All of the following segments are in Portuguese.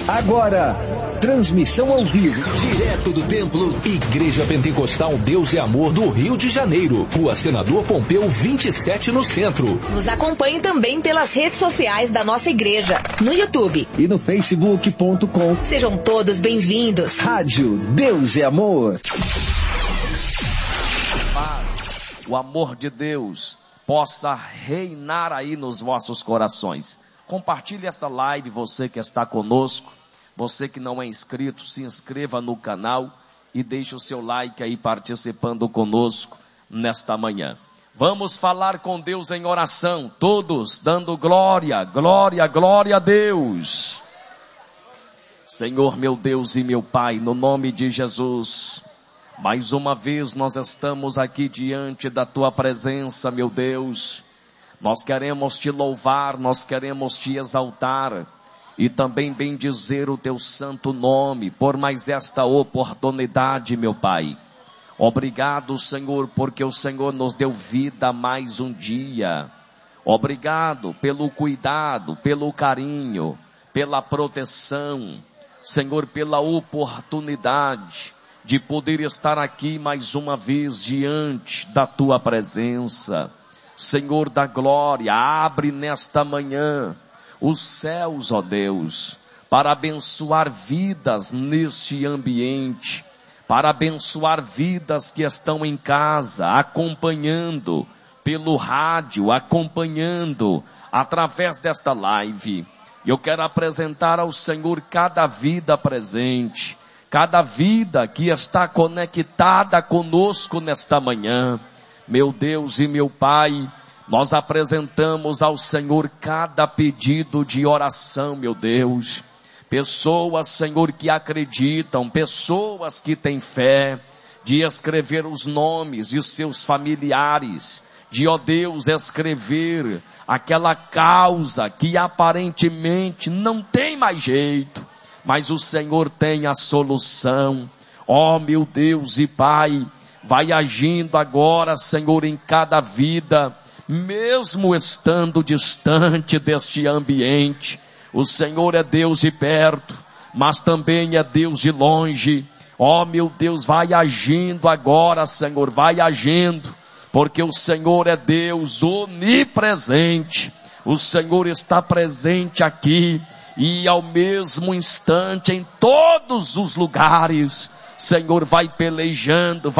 Agora, transmissão ao vivo, direto do templo Igreja Pentecostal Deus é Amor do Rio de Janeiro, Rua Senador Pompeu 27 no centro. Nos acompanhe também pelas redes sociais da nossa igreja, no YouTube e no facebook.com. Sejam todos bem-vindos. Rádio Deus é Amor. Paz, o amor de Deus possa reinar aí nos vossos corações. Compartilhe esta live, você que está conosco. Você que não é inscrito, se inscreva no canal e deixe o seu like aí participando conosco nesta manhã. Vamos falar com Deus em oração, todos dando glória, glória, glória a Deus. Senhor meu Deus e meu Pai, no nome de Jesus, mais uma vez nós estamos aqui diante da Tua presença, meu Deus. Nós queremos Te louvar, nós queremos Te exaltar e também bendizer o Teu santo nome por mais esta oportunidade, meu Pai. Obrigado, Senhor, porque o Senhor nos deu vida mais um dia. Obrigado pelo cuidado, pelo carinho, pela proteção, Senhor, pela oportunidade de poder estar aqui mais uma vez diante da Tua presença. Senhor da glória, abre nesta manhã os céus, ó Deus, para abençoar vidas neste ambiente, para abençoar vidas que estão em casa, acompanhando pelo rádio, acompanhando através desta live. Eu quero apresentar ao Senhor cada vida presente, cada vida que está conectada conosco nesta manhã. Meu Deus e meu Pai, nós apresentamos ao Senhor cada pedido de oração, meu Deus. Pessoas, Senhor, que acreditam, pessoas que têm fé, de escrever os nomes de seus familiares, de, ó Deus, escrever aquela causa que aparentemente não tem mais jeito, mas o Senhor tem a solução. Ó meu Deus e Pai, vai agindo agora, Senhor, em cada vida, mesmo estando distante deste ambiente. O Senhor é Deus de perto, mas também é Deus de longe. Ó meu Deus, vai agindo agora, Senhor, vai agindo, porque o Senhor é Deus onipresente. O Senhor está presente aqui e ao mesmo instante em todos os lugares. Senhor, vai pelejando,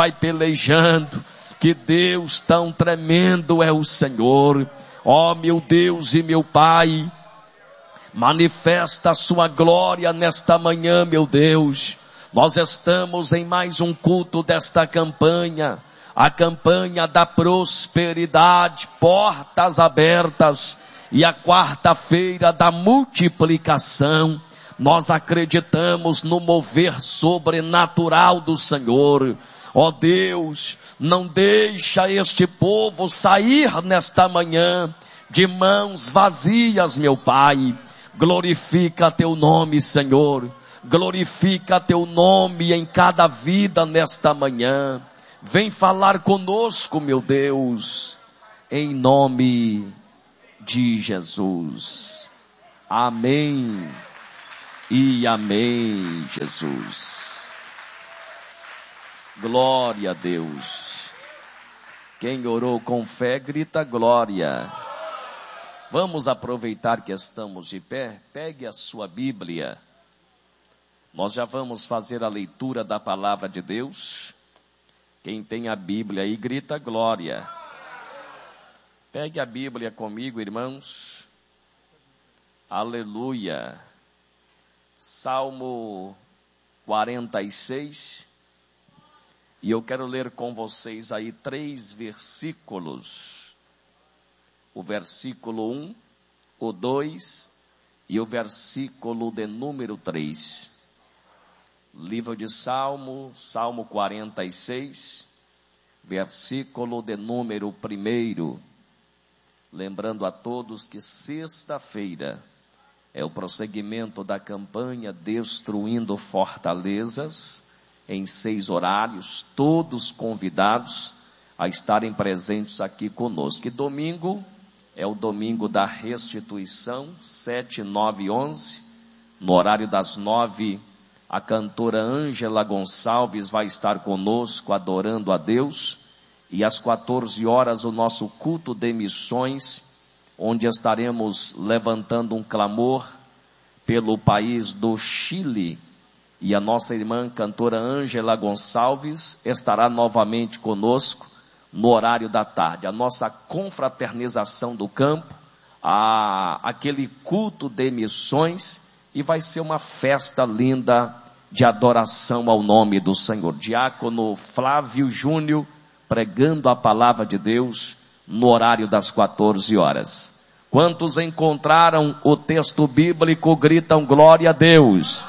que Deus tão tremendo é o Senhor. Ó meu Deus e meu Pai, manifesta a sua glória nesta manhã, meu Deus. Nós estamos em mais um culto desta campanha, a campanha da prosperidade, portas abertas, e a quarta-feira da multiplicação. Nós acreditamos no mover sobrenatural do Senhor. Ó Deus, não deixa este povo sair nesta manhã de mãos vazias, meu Pai. Glorifica teu nome, Senhor. Glorifica teu nome em cada vida nesta manhã. Vem falar conosco, meu Deus, em nome de Jesus. Amém e amém, Jesus. Glória a Deus. Quem orou com fé, grita glória. Vamos aproveitar que estamos de pé. Pegue a sua Bíblia. Nós já vamos fazer a leitura da palavra de Deus. Quem tem a Bíblia aí, grita glória. Pegue a Bíblia comigo, irmãos. Aleluia. Salmo 46. E eu quero ler com vocês aí 3 versículos. O versículo 1, o 2 e o versículo de número 3. Livro de Salmo, Salmo 46, versículo de número 1. Lembrando a todos que sexta-feira é o prosseguimento da campanha Destruindo Fortalezas, em 6 horários, todos convidados a estarem presentes aqui conosco. E domingo é o domingo da restituição, 7, 9 e 11, No horário das 9, a cantora Ângela Gonçalves vai estar conosco adorando a Deus. E às 14 horas o nosso culto de missões, onde estaremos levantando um clamor pelo país do Chile. E a nossa irmã cantora Ângela Gonçalves estará novamente conosco no horário da tarde. A nossa confraternização do campo, aquele culto de missões, e vai ser uma festa linda de adoração ao nome do Senhor. Diácono Flávio Júnior pregando a palavra de Deus no horário das 14 horas. Quantos encontraram o texto bíblico, gritam glória a Deus.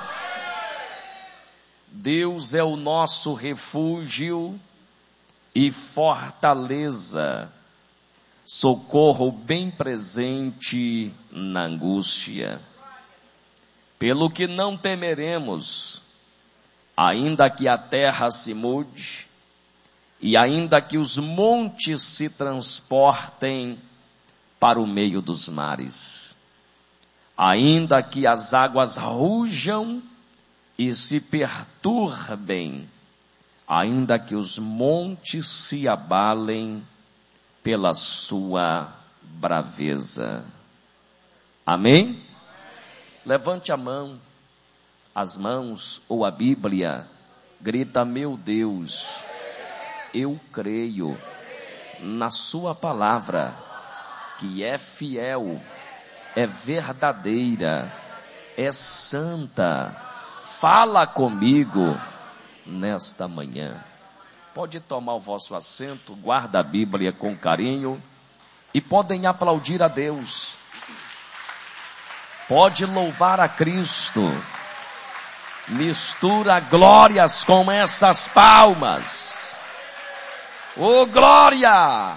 Deus é o nosso refúgio e fortaleza, socorro bem presente na angústia. Pelo que não temeremos, ainda que a terra se mude, e ainda que os montes se transportem para o meio dos mares, ainda que as águas rujam e se perturbem, ainda que os montes se abalem pela sua braveza. Amém? Levante a mão, as mãos ou a Bíblia, grita: meu Deus, eu creio na sua palavra, que é fiel, é verdadeira, é santa. Fala comigo nesta manhã. Pode tomar o vosso assento, guarda a Bíblia com carinho e podem aplaudir a Deus. Pode louvar a Cristo. Mistura glórias com essas palmas. Oh, glória!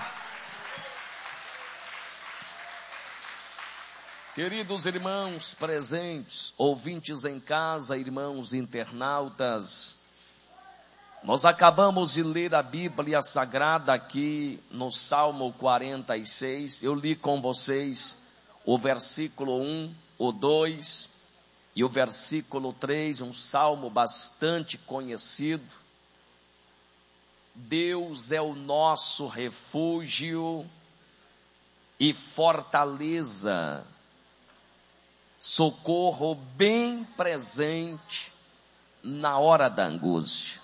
Queridos irmãos presentes, ouvintes em casa, irmãos internautas, nós acabamos de ler a Bíblia Sagrada aqui no Salmo 46. Eu li com vocês o versículo 1, o 2 e o versículo 3, um salmo bastante conhecido. Deus é o nosso refúgio e fortaleza, socorro bem presente na hora da angústia.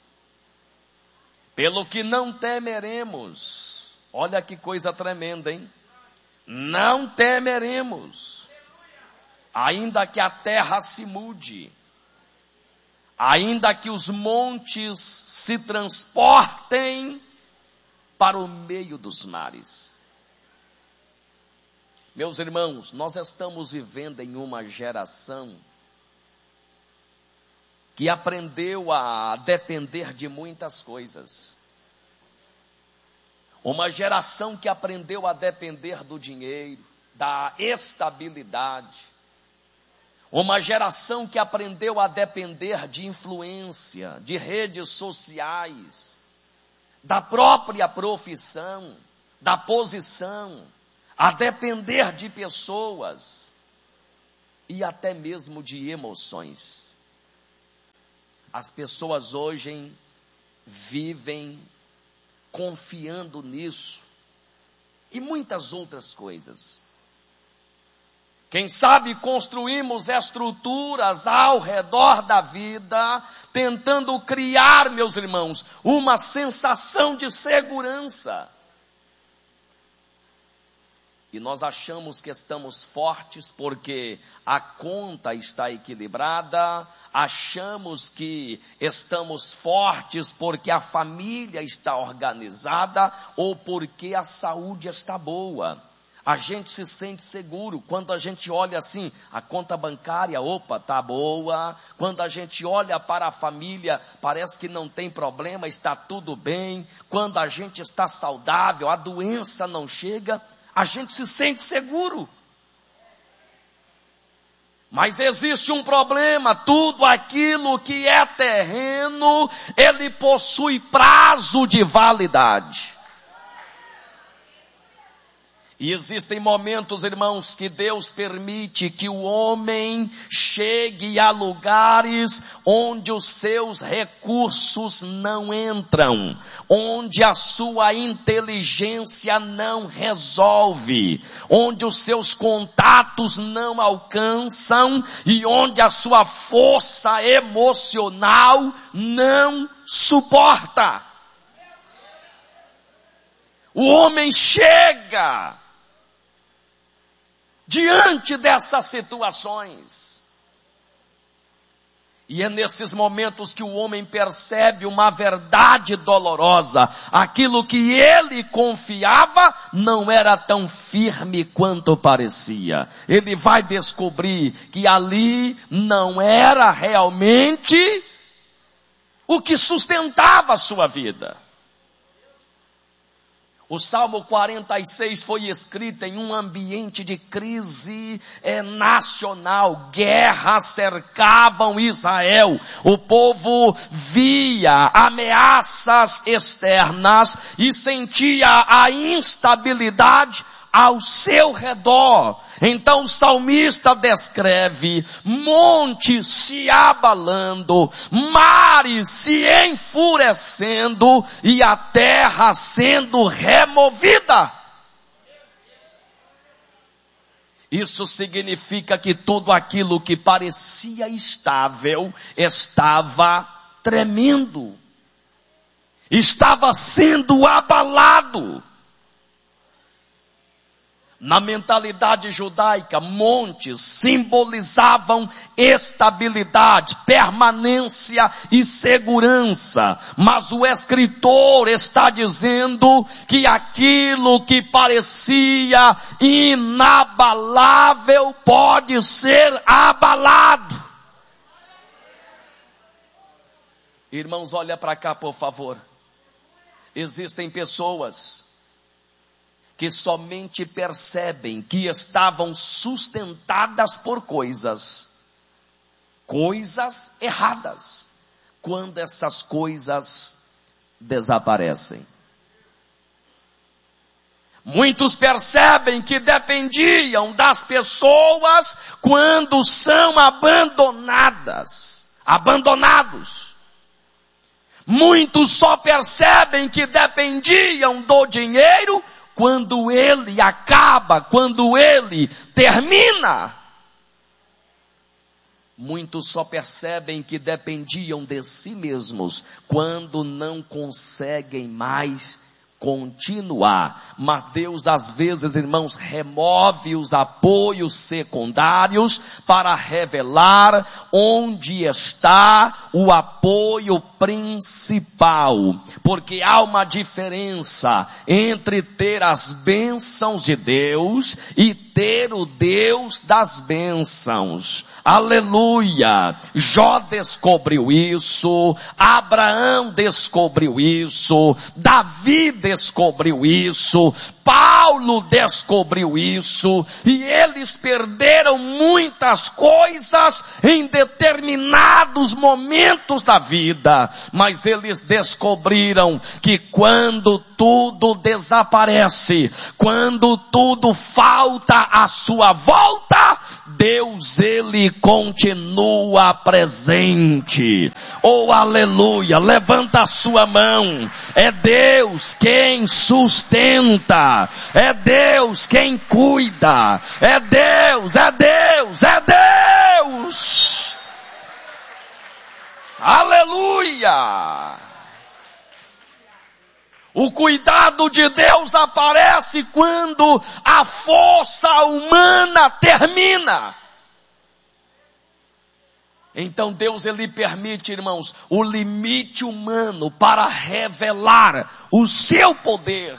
Pelo que não temeremos. Olha que coisa tremenda, hein? Não temeremos, ainda que a terra se mude, ainda que os montes se transportem para o meio dos mares. Meus irmãos, nós estamos vivendo em uma geração que aprendeu a depender de muitas coisas. Uma geração que aprendeu a depender do dinheiro, da estabilidade. Uma geração que aprendeu a depender de influência, de redes sociais, da própria profissão, da posição, a depender de pessoas e até mesmo de emoções. As pessoas hoje vivem confiando nisso e muitas outras coisas. Quem sabe construímos estruturas ao redor da vida, tentando criar, meus irmãos, uma sensação de segurança. E nós achamos que estamos fortes porque a conta está equilibrada, achamos que estamos fortes porque a família está organizada ou porque a saúde está boa. A gente se sente seguro quando a gente olha assim, a conta bancária, opa, tá boa. Quando a gente olha para a família, parece que não tem problema, está tudo bem. Quando a gente está saudável, a doença não chega, a gente se sente seguro. Mas existe um problema, tudo aquilo que é terreno, ele possui prazo de validade. E existem momentos, irmãos, que Deus permite que o homem chegue a lugares onde os seus recursos não entram, onde a sua inteligência não resolve, onde os seus contatos não alcançam e onde a sua força emocional não suporta. O homem chega diante dessas situações. E é nesses momentos que o homem percebe uma verdade dolorosa. Aquilo que ele confiava não era tão firme quanto parecia. Ele vai descobrir que ali não era realmente o que sustentava a sua vida. O Salmo 46 foi escrito em um ambiente de crise nacional. Guerras cercavam Israel. O povo via ameaças externas e sentia a instabilidade ao seu redor. Então o salmista descreve montes se abalando, mares se enfurecendo e a terra sendo removida. Isso significa que tudo aquilo que parecia estável estava tremendo, estava sendo abalado. Na mentalidade judaica, montes simbolizavam estabilidade, permanência e segurança. Mas o escritor está dizendo que aquilo que parecia inabalável pode ser abalado. Irmãos, olha para cá, por favor. Existem pessoas que somente percebem que estavam sustentadas por coisas erradas, quando essas coisas desaparecem. Muitos percebem que dependiam das pessoas quando são abandonados. Muitos só percebem que dependiam do dinheiro quando ele acaba, quando ele termina. Muitos só percebem que dependiam de si mesmos quando não conseguem mais continuar. Mas Deus às vezes, irmãos, remove os apoios secundários para revelar onde está o apoio principal. Porque há uma diferença entre ter as bênçãos de Deus e ter o Deus das bênçãos. Aleluia! Jó descobriu isso, Abraão descobriu isso, Davi descobriu isso, Paulo descobriu isso, e eles perderam muitas coisas em determinados momentos da vida, mas eles descobriram que quando tudo desaparece, quando tudo falta à sua volta, Deus, ele continua presente. Oh, aleluia, levanta a sua mão. É Deus quem sustenta, é Deus quem cuida, é Deus, é Deus, é Deus. Aleluia. O cuidado de Deus aparece quando a força humana termina. Então Deus, ele permite, irmãos, o limite humano para revelar o seu poder.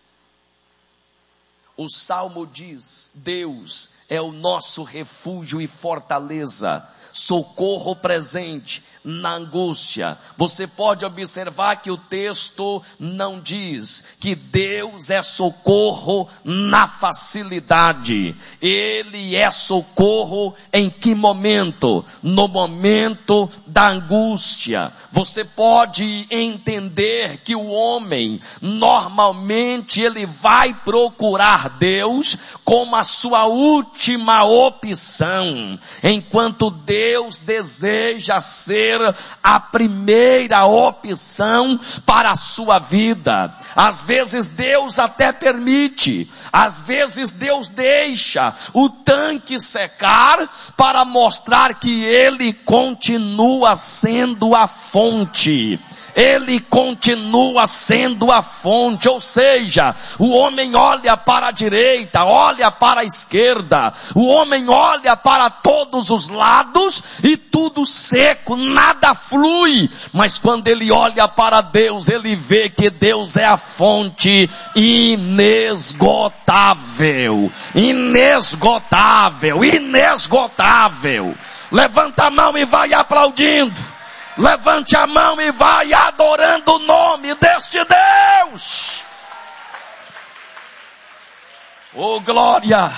O Salmo diz: Deus é o nosso refúgio e fortaleza, socorro presente na angústia. Você pode observar que o texto não diz que Deus é socorro na facilidade. Ele é socorro em que momento? No momento da angústia. Você pode entender que o homem, normalmente, ele vai procurar Deus como a sua última opção, enquanto Deus deseja ser a primeira opção para a sua vida. Às vezes Deus até permite, às vezes Deus deixa o tanque secar para mostrar que Ele continua sendo a fonte. Ele continua sendo a fonte, ou seja, o homem olha para a direita, olha para a esquerda, o homem olha para todos os lados e tudo seco, nada flui, mas quando ele olha para Deus, ele vê que Deus é a fonte inesgotável, inesgotável, inesgotável. Levanta a mão e vai aplaudindo. Levante a mão e vai adorando o nome deste Deus. Oh, glória!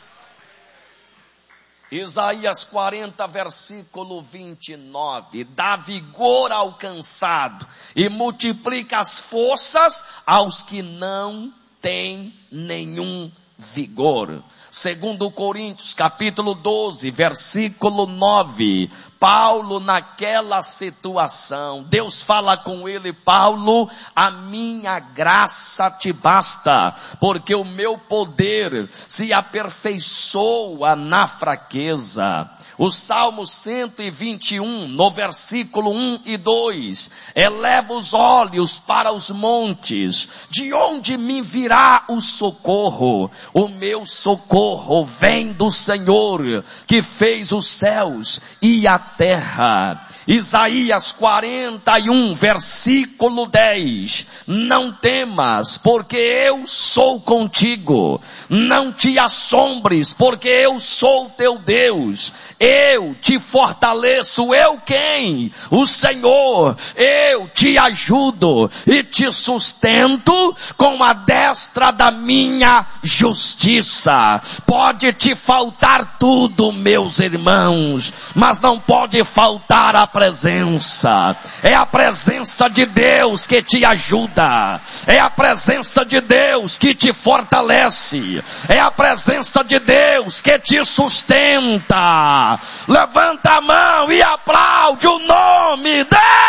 Isaías 40, versículo 29. Dá vigor ao cansado e multiplica as forças aos que não têm nenhum vigor. Segundo Coríntios, capítulo 12, versículo 9, Paulo naquela situação, Deus fala com ele: Paulo, a minha graça te basta, porque o meu poder se aperfeiçoa na fraqueza. O Salmo 121, no versículo 1 e 2, eleva os olhos para os montes, de onde me virá o socorro? O meu socorro vem do Senhor, que fez os céus e a terra. Isaías 41, versículo 10, não temas, porque eu sou contigo, não te assombres, porque eu sou teu Deus, eu te fortaleço. Eu quem? O Senhor. Eu te ajudo e te sustento com a destra da minha justiça. Pode te faltar tudo, meus irmãos, mas não pode faltar a presença. É a presença de Deus que te ajuda. É a presença de Deus que te fortalece. É a presença de Deus que te sustenta. Levanta a mão e aplaude o nome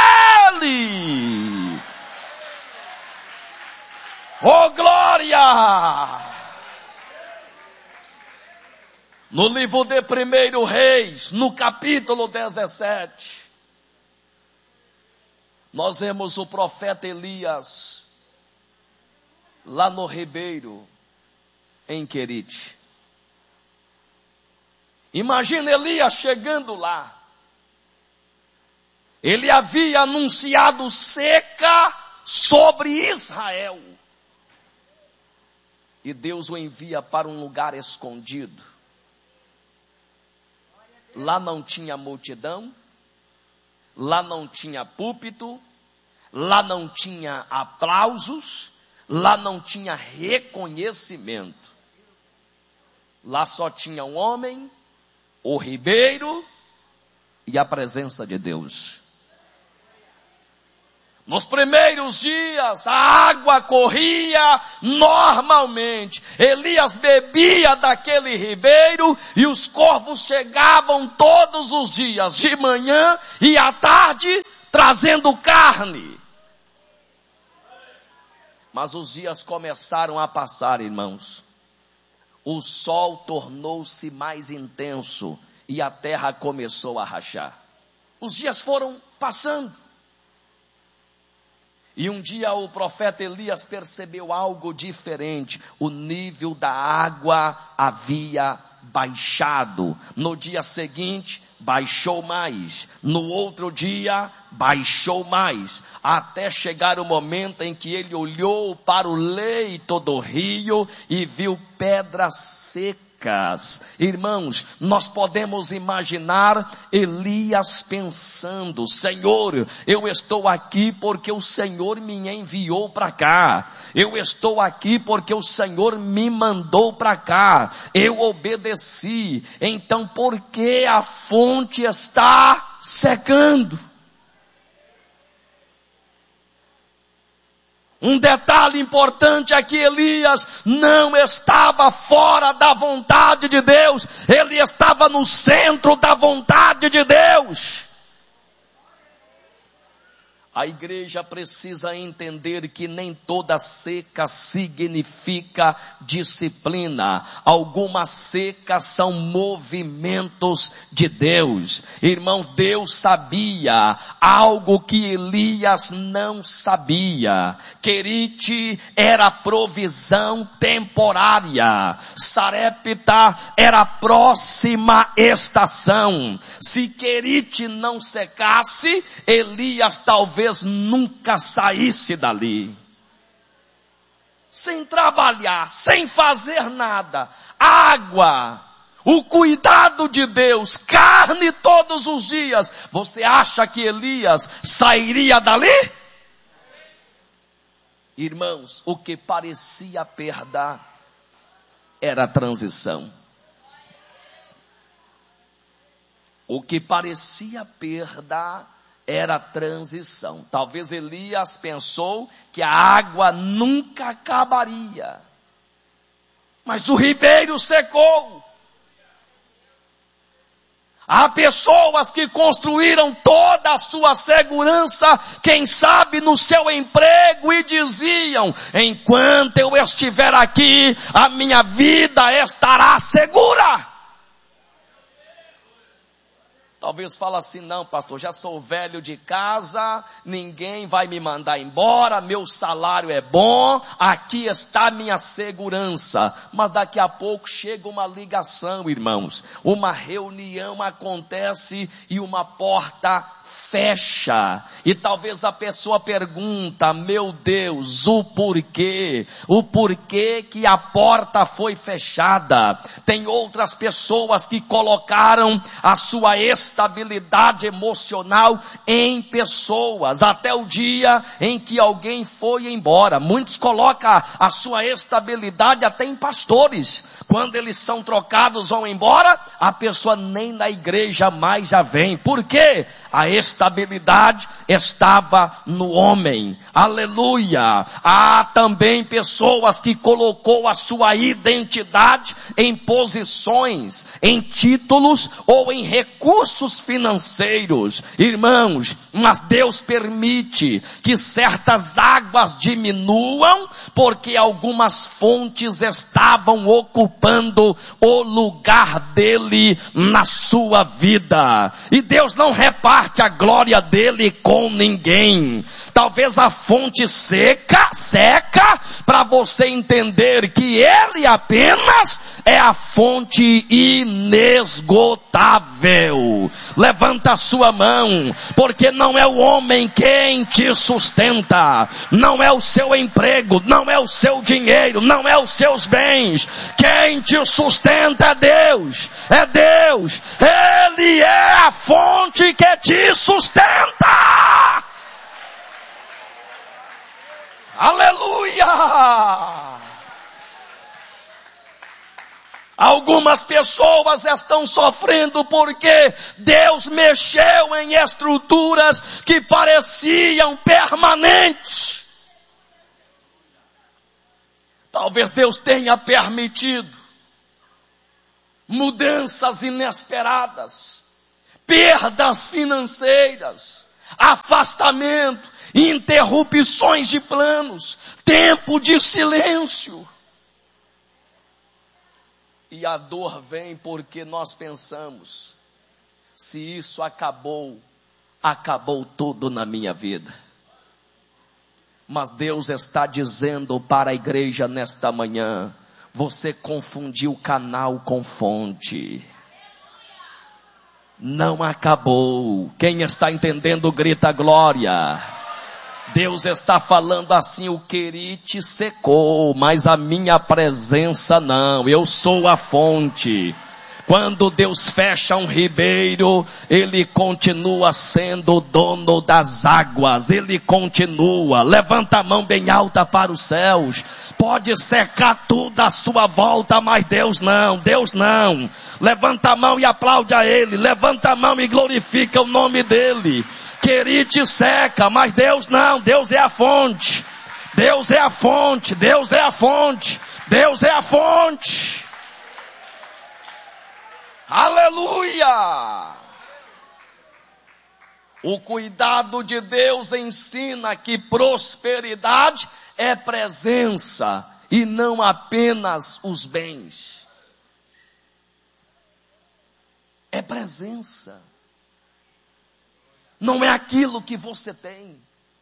dEle. Oh, glória! No livro de 1 Reis, no capítulo 17, nós vemos o profeta Elias lá no ribeiro em Querite. Imagina Elias chegando lá. Ele havia anunciado seca sobre Israel. E Deus o envia para um lugar escondido. Lá não tinha multidão, lá não tinha púlpito, lá não tinha aplausos, lá não tinha reconhecimento. Lá só tinha um homem, o ribeiro e a presença de Deus. Nos primeiros dias, a água corria normalmente. Elias bebia daquele ribeiro e os corvos chegavam todos os dias, de manhã e à tarde, trazendo carne. Mas os dias começaram a passar, irmãos. O sol tornou-se mais intenso e a terra começou a rachar. Os dias foram passando. E um dia o profeta Elias percebeu algo diferente. O nível da água havia baixado. No dia seguinte, baixou mais. No outro dia, baixou mais. Até chegar o momento em que ele olhou para o leito do rio e viu pedra seca secas. Irmãos, nós podemos imaginar Elias pensando: Senhor, eu estou aqui porque o Senhor me enviou para cá. Eu estou aqui porque o Senhor me mandou para cá. Eu obedeci. Então por que a fonte está secando? Um detalhe importante é que Elias não estava fora da vontade de Deus. Ele estava no centro da vontade de Deus. A igreja precisa entender que nem toda seca significa disciplina. Algumas secas são movimentos de Deus. Irmão, Deus sabia algo que Elias não sabia. Querite era provisão temporária. Sarepta era a próxima estação. Se Querite não secasse, Elias talvez nunca saísse dali. Sem trabalhar, sem fazer nada, água, o cuidado de Deus, carne todos os dias. Você acha que Elias sairia dali? Irmãos, o que parecia perda era transição. O que parecia perda era transição. Talvez Elias pensou que a água nunca acabaria. Mas o ribeiro secou. Há pessoas que construíram toda a sua segurança, quem sabe no seu emprego, e diziam: enquanto eu estiver aqui, a minha vida estará segura. Talvez fala assim: não, pastor, já sou velho de casa, ninguém vai me mandar embora, meu salário é bom, aqui está a minha segurança. Mas daqui a pouco chega uma ligação, irmãos, uma reunião acontece e uma porta fecha. E talvez a pessoa pergunta: meu Deus, o porquê que a porta foi fechada? Tem outras pessoas que colocaram a sua estabilidade emocional em pessoas, até o dia em que alguém foi embora. Muitos colocam a sua estabilidade até em pastores. Quando eles são trocados, vão embora, a pessoa nem na igreja mais já vem. Por quê? A estabilidade estava no homem. Aleluia. Há também pessoas que colocou a sua identidade em posições, em títulos ou em recursos financeiros. Irmãos, mas Deus permite que certas águas diminuam porque algumas fontes estavam ocupando o lugar dele na sua vida. E Deus não reparte a glória dele com ninguém. Talvez a fonte seca para você entender que ele apenas é a fonte inesgotável. Levanta a sua mão, porque não é o homem quem te sustenta, não é o seu emprego, não é o seu dinheiro, não é os seus bens. Quem te sustenta é Deus, ele é a fonte que te sustenta. Aleluia! Algumas pessoas estão sofrendo porque Deus mexeu em estruturas que pareciam permanentes. Talvez Deus tenha permitido mudanças inesperadas, perdas financeiras, afastamento, interrupções de planos, tempo de silêncio. E a dor vem porque nós pensamos: se isso acabou tudo na minha vida. Mas Deus está dizendo para a igreja nesta manhã: você confundiu canal com fonte. Não acabou. Quem está entendendo, grita glória. Deus está falando assim: o Querite secou, mas a minha presença não. Eu sou a fonte. Quando Deus fecha um ribeiro, Ele continua sendo o dono das águas. Ele continua. Levanta a mão bem alta para os céus. Pode secar tudo à sua volta, mas Deus não. Deus não. Levanta a mão e aplaude a Ele. Levanta a mão e glorifica o nome dEle. Querite seca, mas Deus não. Deus é a fonte. Deus é a fonte. Deus é a fonte. Deus é a fonte. Aleluia! O cuidado de Deus ensina que prosperidade é presença e não apenas os bens. É presença. Não é aquilo que você tem.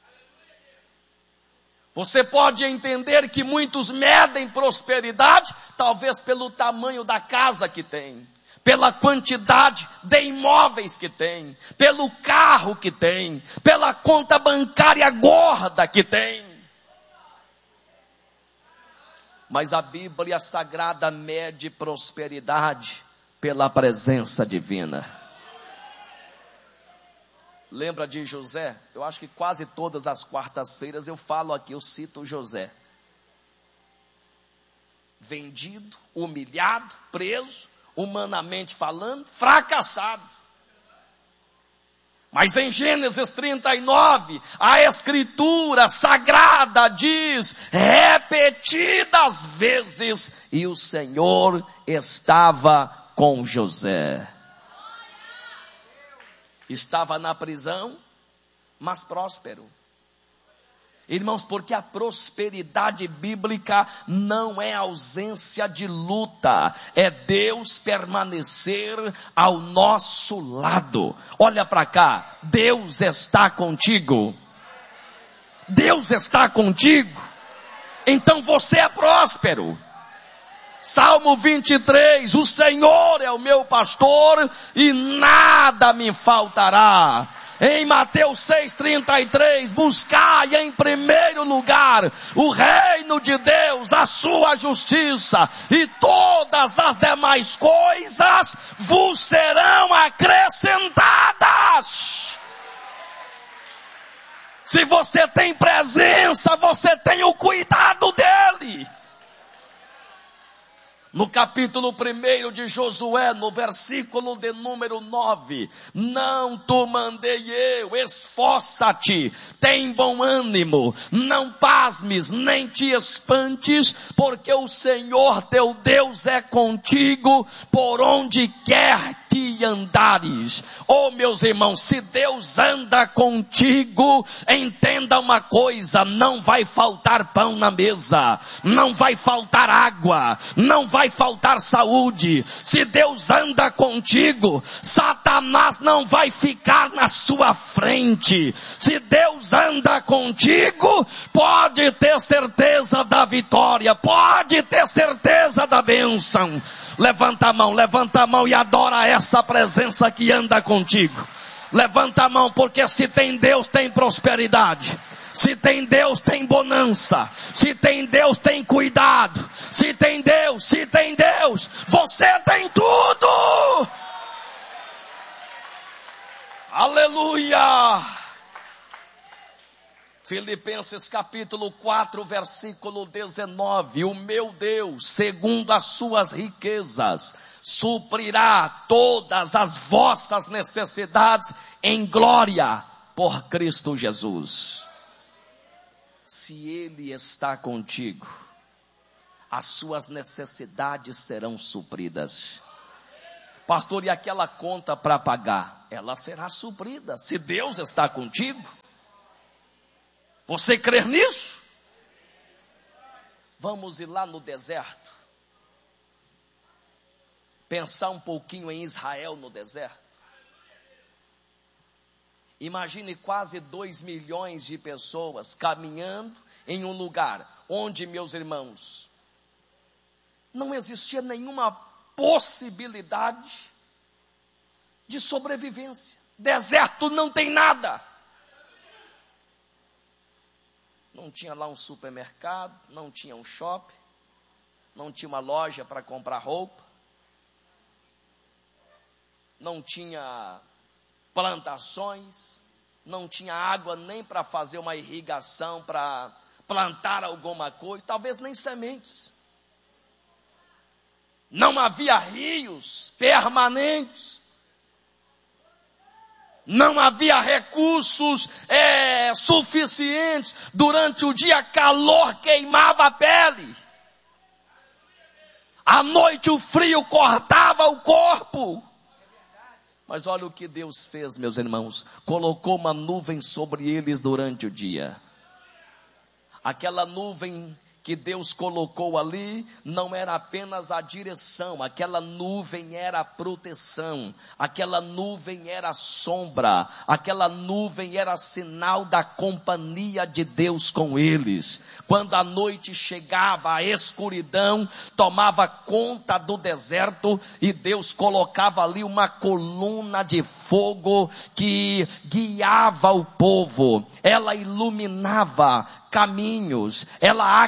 Você pode entender que muitos medem prosperidade, talvez pelo tamanho da casa que tem, pela quantidade de imóveis que tem, pelo carro que tem, pela conta bancária gorda que tem. Mas a Bíblia Sagrada mede prosperidade pela presença divina. Lembra de José? Eu acho que quase todas as quartas-feiras eu falo aqui, eu cito José. Vendido, humilhado, preso, humanamente falando, fracassado. Mas em Gênesis 39, a Escritura Sagrada diz, repetidas vezes, e o Senhor estava com José. Estava na prisão, mas próspero. Irmãos, porque a prosperidade bíblica não é ausência de luta, é Deus permanecer ao nosso lado. Olha para cá, Deus está contigo. Deus está contigo. Então você é próspero. Salmo 23, o Senhor é o meu pastor e nada me faltará. Em Mateus 6,33, buscai em primeiro lugar o reino de Deus, a sua justiça, e todas as demais coisas vos serão acrescentadas. Se você tem presença, você tem o cuidado dele. No capítulo 1 de Josué, no versículo de número 9, não te mandei eu, esforça-te, tem bom ânimo, não pasmes, nem te espantes, porque o Senhor teu Deus é contigo, por onde quer que andares. Oh, meus irmãos, se Deus anda contigo, entenda uma coisa, não vai faltar pão na mesa, não vai faltar água, não vai faltar saúde. Se Deus anda contigo, Satanás não vai ficar na sua frente. Se Deus anda contigo, pode ter certeza da vitória, pode ter certeza da bênção. Levanta a mão e adora essa presença que anda contigo. Levanta a mão, porque se tem Deus, tem prosperidade. Se tem Deus, tem bonança. Se tem Deus, tem cuidado. Se tem Deus, você tem tudo. Aleluia. Filipenses capítulo 4, versículo 19. O meu Deus, segundo as suas riquezas, suprirá todas as vossas necessidades em glória por Cristo Jesus. Se Ele está contigo, as suas necessidades serão supridas. Pastor, e aquela conta para pagar? Ela será suprida, se Deus está contigo. Você crê nisso? Vamos ir lá no deserto. Pensar um pouquinho em Israel no deserto. Imagine quase 2 milhões de pessoas caminhando em um lugar onde, meus irmãos, não existia nenhuma possibilidade de sobrevivência. Deserto não tem nada. Não tinha lá um supermercado, não tinha um shopping, não tinha uma loja para comprar roupa, não tinha plantações, não tinha água nem para fazer uma irrigação, para plantar alguma coisa, talvez nem sementes. Não havia rios permanentes. Não havia recursos suficientes. Durante o dia, calor queimava a pele. À noite, o frio cortava o corpo. Mas olha o que Deus fez, meus irmãos. Colocou uma nuvem sobre eles durante o dia. Aquela nuvem que Deus colocou ali não era apenas a direção, aquela nuvem era a proteção, aquela nuvem era a sombra, aquela nuvem era sinal da companhia de Deus com eles. Quando a noite chegava, a escuridão tomava conta do deserto e Deus colocava ali uma coluna de fogo que guiava o povo. Ela iluminava caminhos, ela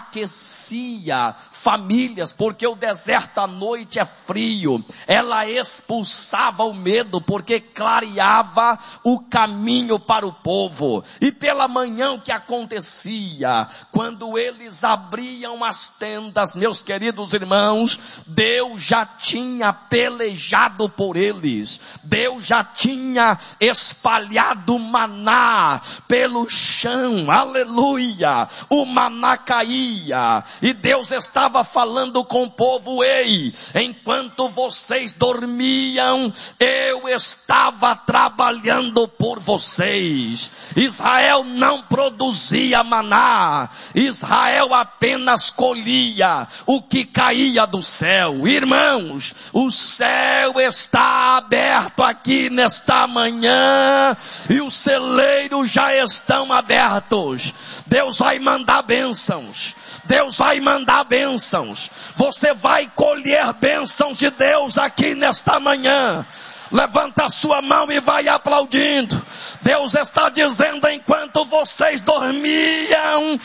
aquecia famílias, porque o deserto à noite é frio. Ela expulsava o medo, porque clareava o caminho para o povo. E pela manhã o que acontecia? Quando eles abriam as tendas, meus queridos irmãos, Deus já tinha pelejado por eles. Deus já tinha espalhado maná pelo chão. Aleluia! O maná caía e Deus estava falando com o povo: ei, enquanto vocês dormiam, eu estava trabalhando por vocês. Israel não produzia maná, Israel apenas colhia o que caía do céu. Irmãos, o céu está aberto aqui nesta manhã e os celeiros já estão abertos. Deus vai mandar bênçãos. Deus vai mandar bênçãos. Você vai colher bênçãos de Deus aqui nesta manhã. Levanta a sua mão e vai aplaudindo. Deus está dizendo: enquanto vocês dormiam,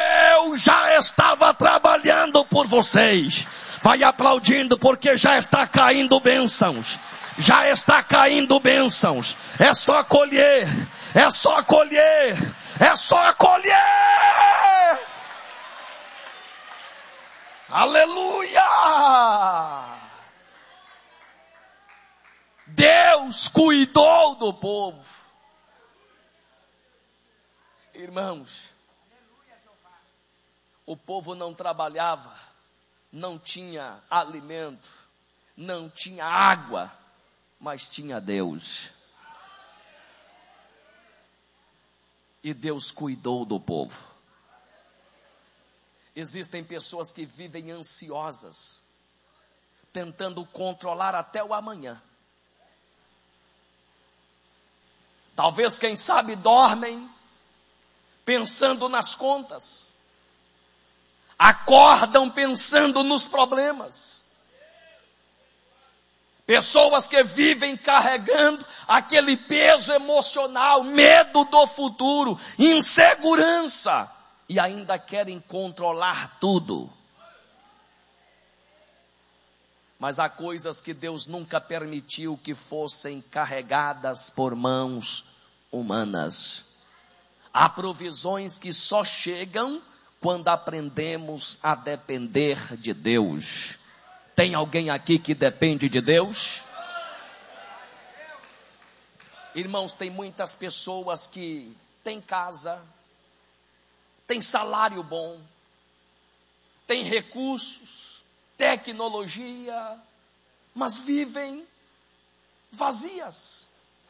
eu já estava trabalhando por vocês. Vai aplaudindo, porque já está caindo bênçãos. Já está caindo bênçãos. É só colher. É só colher. É só colher. Aleluia! Deus cuidou do povo. Irmãos, o povo não trabalhava, não tinha alimento, não tinha água, mas tinha Deus. E Deus cuidou do povo. Existem pessoas que vivem ansiosas, tentando controlar até o amanhã. Talvez, quem sabe, dormem pensando nas contas. Acordam pensando nos problemas. Pessoas que vivem carregando aquele peso emocional, medo do futuro, insegurança, e ainda querem controlar tudo. Mas há coisas que Deus nunca permitiu que fossem carregadas por mãos humanas. Há provisões que só chegam quando aprendemos a depender de Deus. Tem alguém aqui que depende de Deus? Irmãos, tem muitas pessoas que têm casa, têm salário bom, têm recursos, tecnologia, mas vivem vazias.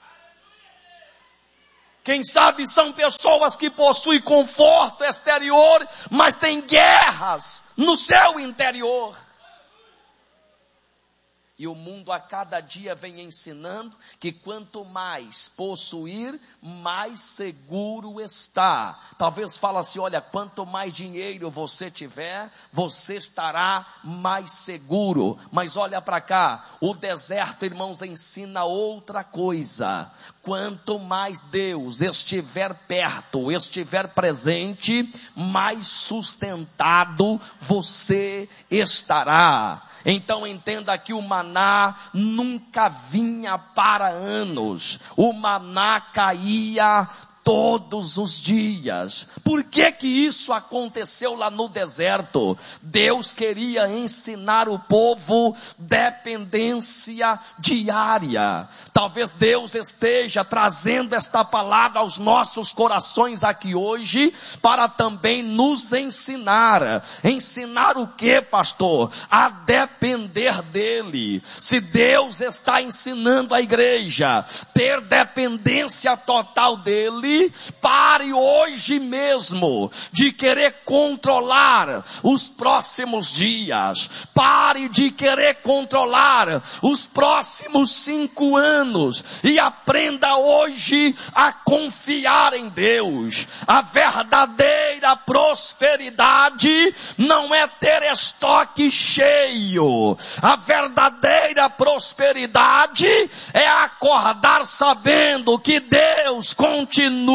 Quem sabe são pessoas que possuem conforto exterior, mas têm guerras no seu interior. E o mundo a cada dia vem ensinando que quanto mais possuir, mais seguro está. Talvez fala assim, olha, quanto mais dinheiro você tiver, você estará mais seguro. Mas olha para cá, o deserto, irmãos, ensina outra coisa. Quanto mais Deus estiver perto, estiver presente, mais sustentado você estará. Então entenda que o maná nunca vinha para anos. O maná caía todos os dias. Por que isso aconteceu lá no deserto? Deus queria ensinar o povo dependência diária. Talvez Deus esteja trazendo esta palavra aos nossos corações aqui hoje, para também nos ensinar. Ensinar o que, pastor? A depender dele. Se Deus está ensinando a igreja ter dependência total dele, pare hoje mesmo de querer controlar os próximos dias. Pare de querer controlar os próximos 5 anos e aprenda hoje a confiar em Deus. A verdadeira prosperidade não é ter estoque cheio. A verdadeira prosperidade é acordar sabendo que Deus continua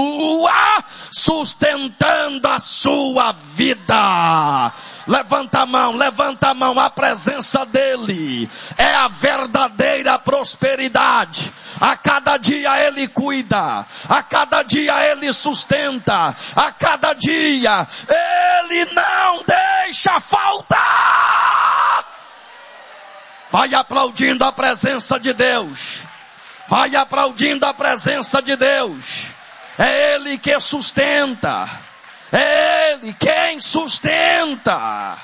sustentando a sua vida. Levanta a mão, a presença dele é a verdadeira prosperidade. A cada dia ele cuida, a cada dia ele sustenta, a cada dia ele não deixa faltar. Vai aplaudindo a presença de Deus, vai aplaudindo a presença de Deus. É ele que sustenta. É ele quem sustenta.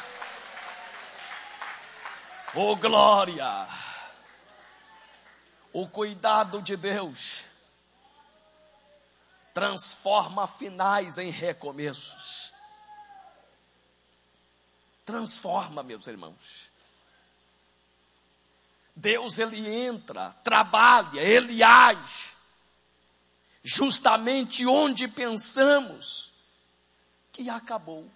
Oh glória. O cuidado de Deus transforma finais em recomeços. Transforma, meus irmãos. Deus, ele entra, trabalha, ele age justamente onde pensamos que acabou,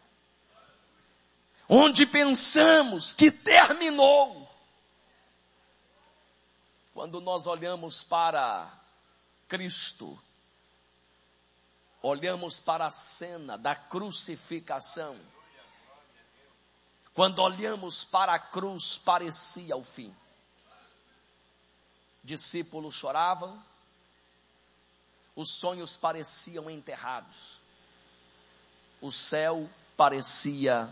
onde pensamos que terminou. Quando nós olhamos para Cristo, olhamos para a cena da crucificação, quando olhamos para a cruz, parecia o fim. Discípulos choravam, os sonhos pareciam enterrados, o céu parecia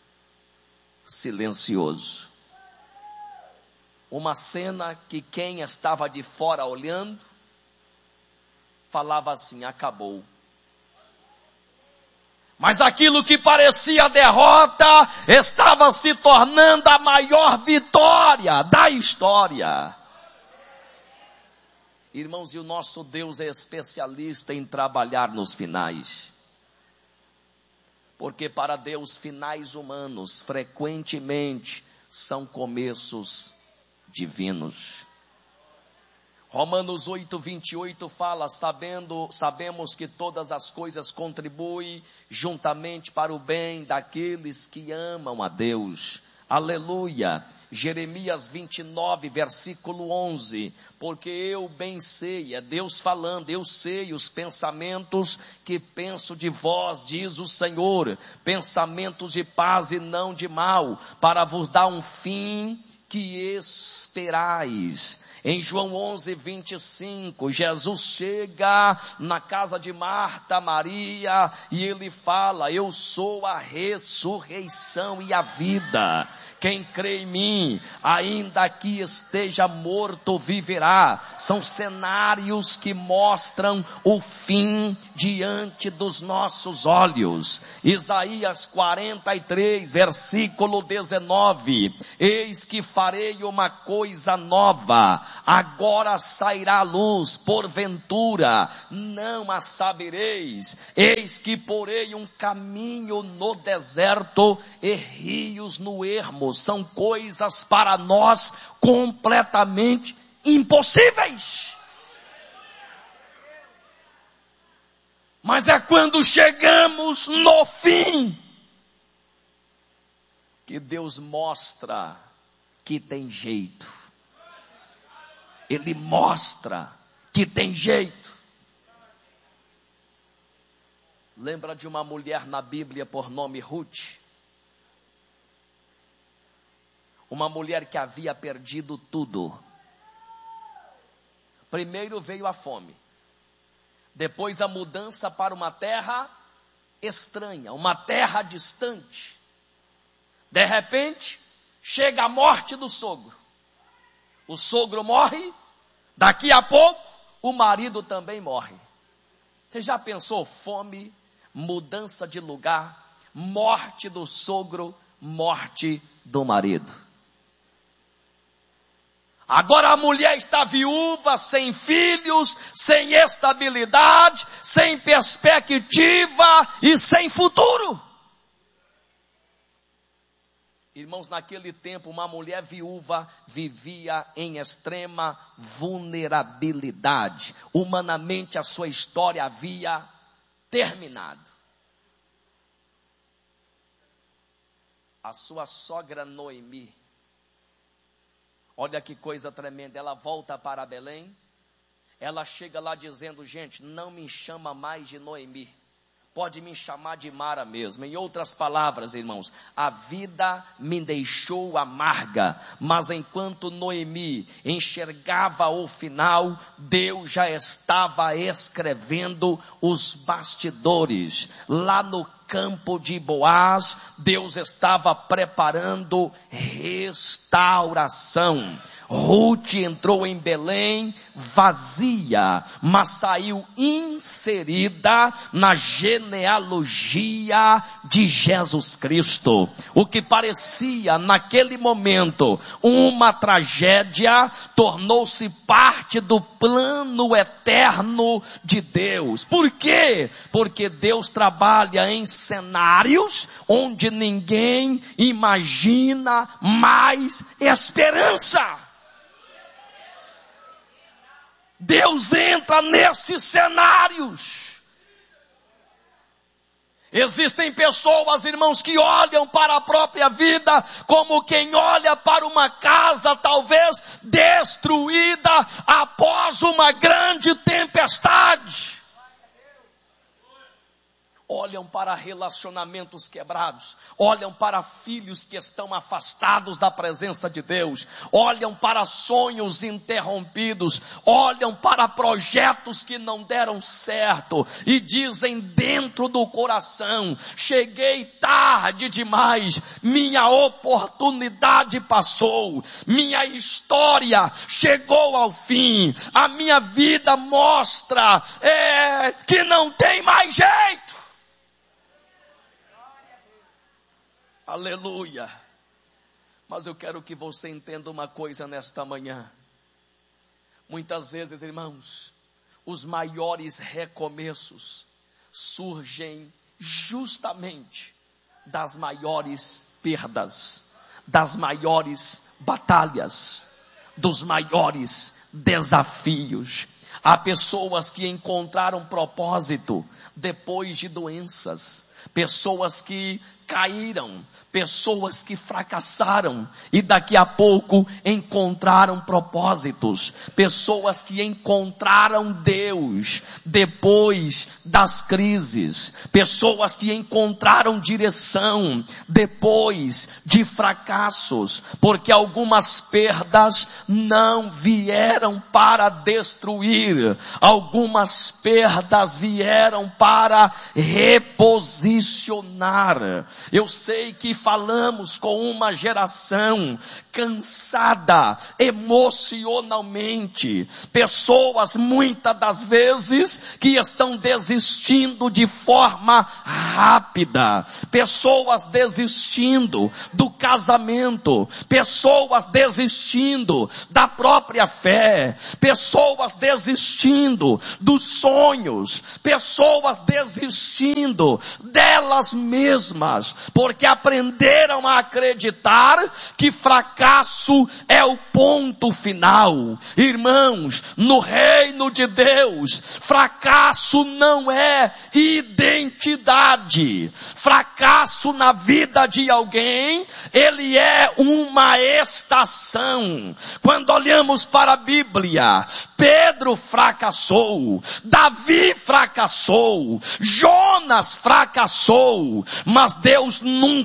silencioso. Uma cena que quem estava de fora olhando, falava assim, acabou. Mas aquilo que parecia derrota, estava se tornando a maior vitória da história. Irmãos, e o nosso Deus é especialista em trabalhar nos finais. Porque para Deus, finais humanos, frequentemente, são começos divinos. Romanos 8:28 fala, sabemos que todas as coisas contribuem juntamente para o bem daqueles que amam a Deus. Aleluia. Jeremias 29, versículo 11, porque eu bem sei, é Deus falando, eu sei os pensamentos que penso de vós, diz o Senhor, pensamentos de paz e não de mal, para vos dar um fim que esperais. Em João 11:25, Jesus chega na casa de Marta, Maria, e ele fala, eu sou a ressurreição e a vida. Quem crê em mim, ainda que esteja morto, viverá. São cenários que mostram o fim diante dos nossos olhos. Isaías 43, versículo 19. Eis que farei uma coisa nova. agora sairá a luz, porventura não a sabereis. Eis que porei um caminho no deserto e rios no ermo. São coisas para nós completamente impossíveis. Mas é quando chegamos no fim que Deus mostra que tem jeito. Ele mostra que tem jeito. Lembra de uma mulher na Bíblia por nome Ruth? Uma mulher que havia perdido tudo. Primeiro veio a fome. Depois a mudança para uma terra estranha, uma terra distante. De repente, chega a morte do sogro. O sogro morre, daqui a pouco o marido também morre. Você já pensou? Fome, mudança de lugar, morte do sogro, morte do marido. Agora a mulher está viúva, sem filhos, sem estabilidade, sem perspectiva e sem futuro. Irmãos, naquele tempo uma mulher viúva vivia em extrema vulnerabilidade. Humanamente a sua história havia terminado. A sua sogra Noemi, olha que coisa tremenda, ela volta para Belém, ela chega lá dizendo, gente, não me chama mais de Noemi, pode me chamar de Mara mesmo. Em outras palavras, irmãos, a vida me deixou amarga, mas enquanto Noemi enxergava o final, Deus já estava escrevendo os bastidores. Lá no campo de Boaz, Deus estava preparando restauração. Ruth entrou em Belém vazia, mas saiu inserida na genealogia de Jesus Cristo. O que parecia naquele momento uma tragédia, tornou-se parte do plano eterno de Deus. Por quê? Porque Deus trabalha em cenários onde ninguém imagina mais esperança. Deus entra nesses cenários. Existem pessoas, irmãos, que olham para a própria vida como quem olha para uma casa talvez destruída após uma grande tempestade. Olham para relacionamentos quebrados, olham para filhos que estão afastados da presença de Deus, olham para sonhos interrompidos, olham para projetos que não deram certo e dizem dentro do coração, cheguei tarde demais, minha oportunidade passou, minha história chegou ao fim, a minha vida mostra que não tem mais jeito. Aleluia. Mas eu quero que você entenda uma coisa nesta manhã. Muitas vezes, irmãos, os maiores recomeços surgem justamente das maiores perdas, das maiores batalhas, dos maiores desafios. Há pessoas que encontraram propósito depois de doenças, pessoas que caíram, pessoas que fracassaram e daqui a pouco encontraram propósitos, pessoas que encontraram Deus depois das crises, pessoas que encontraram direção depois de fracassos, porque algumas perdas não vieram para destruir, algumas perdas vieram para reposicionar. Eu sei que falamos com uma geração cansada emocionalmente. Pessoas muitas das vezes que estão desistindo de forma rápida. Pessoas desistindo do casamento. Pessoas desistindo da própria fé. Pessoas desistindo dos sonhos. Pessoas desistindo delas mesmas. Porque aprenderam a acreditar que fracasso é o ponto final. Irmãos, no reino de Deus, fracasso não é identidade. Fracasso na vida de alguém, ele é uma estação. Quando olhamos para a Bíblia, Pedro fracassou, Davi fracassou, Jonas fracassou, mas Deus nunca